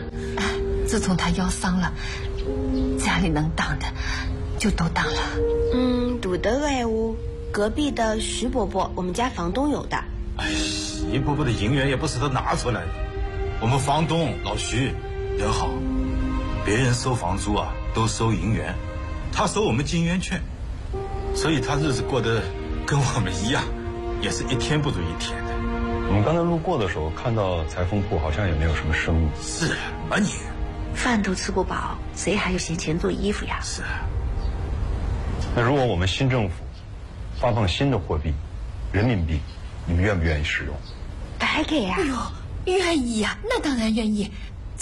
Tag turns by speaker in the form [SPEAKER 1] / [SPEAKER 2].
[SPEAKER 1] 自从他腰伤了，家里能当的就都当了。
[SPEAKER 2] 赌的哎呜，隔壁的徐伯伯，我们家房东有的。
[SPEAKER 3] 哎，徐伯伯的银元也不是他拿出来的，我们房东老徐人好，别人收房租啊都收银元，他收我们金圆券，所以他日子过得跟我们一样，也是一天不如一天的。
[SPEAKER 4] 我们刚才路过的时候看到裁缝铺好像也没有什么生意。
[SPEAKER 3] 是啊，你
[SPEAKER 5] 饭都吃不饱，谁还有闲钱做衣服呀？
[SPEAKER 3] 是啊。
[SPEAKER 4] 那如果我们新政府发放新的货币，人民币，你们愿不愿意使用？
[SPEAKER 2] 白给呀！
[SPEAKER 1] 哎呦，愿意呀，那当然愿意。